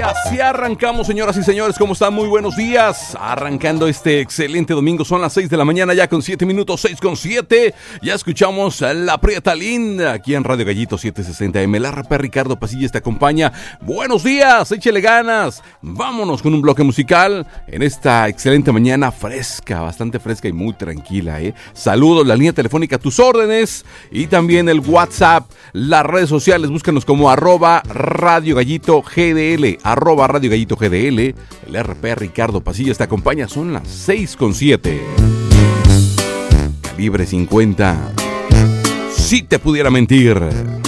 Así arrancamos, señoras y señores, ¿cómo están? Muy buenos días. Arrancando este excelente domingo, son las 6 de la mañana, ya con 7 minutos, 6 con 7. Ya escuchamos a La Prieta Linda, aquí en Radio Gallito 760M. El RP Ricardo Pasillas te acompaña. Buenos días, échele ganas. Vámonos con un bloque musical en esta excelente mañana fresca, bastante fresca y muy tranquila, Saludos, la línea telefónica a tus órdenes y también el WhatsApp, las redes sociales, búscanos como @Radio Gallito GDL, @Radio Gallito GDL. El RP Ricardo Pasillas te acompaña, son las 6:07. Calibre 50. Si te pudiera mentir.